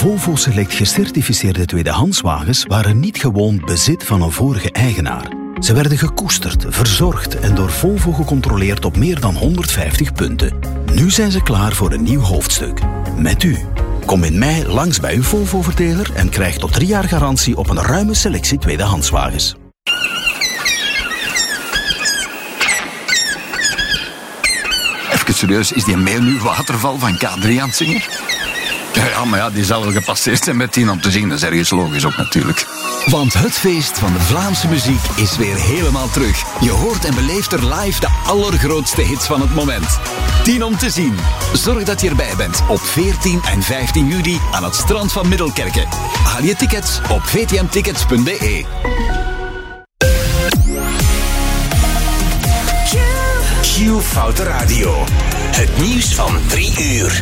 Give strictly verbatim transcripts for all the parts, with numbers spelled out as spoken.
Volvo Select gecertificeerde tweedehandswagens waren niet gewoon bezit van een vorige eigenaar. Ze werden gekoesterd, verzorgd en door Volvo gecontroleerd op meer dan honderdvijftig punten. Nu zijn ze klaar voor een nieuw hoofdstuk. Met u. Kom in mei langs bij uw Volvo-verdeler en krijg tot drie jaar garantie op een ruime selectie tweedehandswagens. Even serieus, is die mail nu Waterval van K drie aan het zingen? Ja, maar ja, die zal wel gepasseerd zijn met tien om te zien. Dat is ergens logisch ook natuurlijk. Want het feest van de Vlaamse muziek is weer helemaal terug. Je hoort en beleeft er live de allergrootste hits van het moment. tien om te zien. Zorg dat je erbij bent op veertien en vijftien juli aan het strand van Middelkerke. Haal je tickets op v t m tickets punt b e. Q Foute Radio. Het nieuws van drie uur.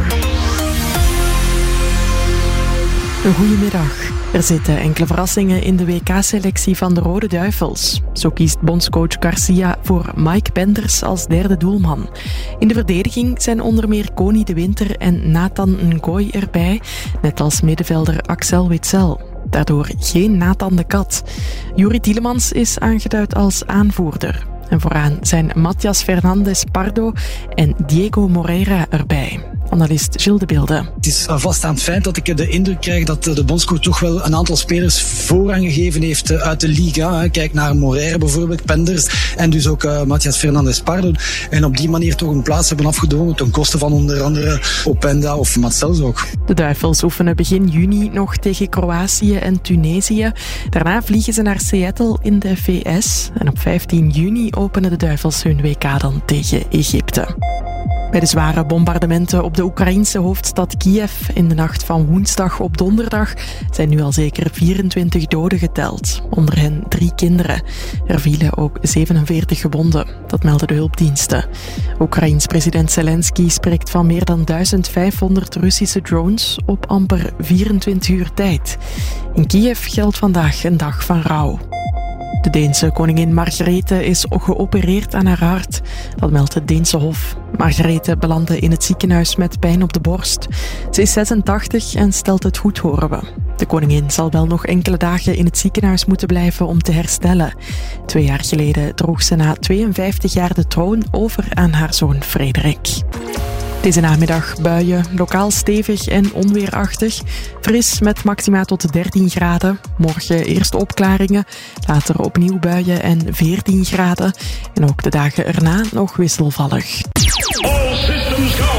Goedemiddag. Er zitten enkele verrassingen in de W K-selectie van de Rode Duivels. Zo kiest bondscoach Garcia voor Mike Penders als derde doelman. In de verdediging zijn onder meer Koni de Winter en Nathan Ngoy erbij, net als middenvelder Axel Witsel. Daardoor geen Nathan de Kat. Juri Tielemans is aangeduid als aanvoerder. En vooraan zijn Matías Fernández Pardo en Diego Moreira erbij. Analist Gilles de Bilde. Het is een vaststaand feit dat ik de indruk krijg dat de bondscoach toch wel een aantal spelers voorrang gegeven heeft uit de Liga. Kijk naar Moreira bijvoorbeeld, Penders en dus ook uh, Matías Fernández Pardo. En op die manier toch een plaats hebben afgedwongen ten koste van onder andere Openda of Marcels ook. De Duivels oefenen begin juni nog tegen Kroatië en Tunesië. Daarna vliegen ze naar Seattle in de V S. En op vijftien juni openen de Duivels hun W K dan tegen Egypte. Bij de zware bombardementen op de Oekraïense hoofdstad Kiev in de nacht van woensdag op donderdag zijn nu al zeker vierentwintig doden geteld. Onder hen drie kinderen. Er vielen ook zevenenveertig gewonden. Dat melden de hulpdiensten. Oekraïens president Zelensky spreekt van meer dan duizendvijfhonderd Russische drones op amper vierentwintig uur tijd. In Kiev geldt vandaag een dag van rouw. De Deense koningin Margrethe is geopereerd aan haar hart. Dat meldt het Deense Hof. Margrethe belandde in het ziekenhuis met pijn op de borst. Ze is zesentachtig en stelt het goed, horen we. De koningin zal wel nog enkele dagen in het ziekenhuis moeten blijven om te herstellen. Twee jaar geleden droeg ze na tweeënvijftig jaar de troon over aan haar zoon Frederik. Deze namiddag buien, lokaal stevig en onweerachtig. Fris met maxima tot dertien graden. Morgen eerst opklaringen, later opnieuw buien en veertien graden. En ook de dagen erna nog wisselvallig. All systems go!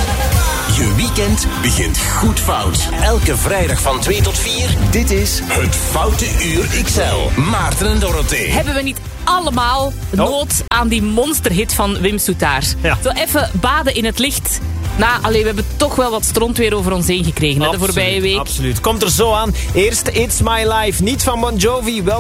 Je weekend begint goed fout. Elke vrijdag van twee tot vier. Dit is het Foute Uur X L. Maarten en Dorothee. Hebben we niet allemaal nood aan die monsterhit van Wim Soetaert? Ja. Zo even baden in het licht. Nou, allee, we hebben toch wel wat stront weer over ons heen gekregen, hè, de voorbije week. Absoluut. Komt er zo aan. Eerst It's My Life. Niet van Bon Jovi, wel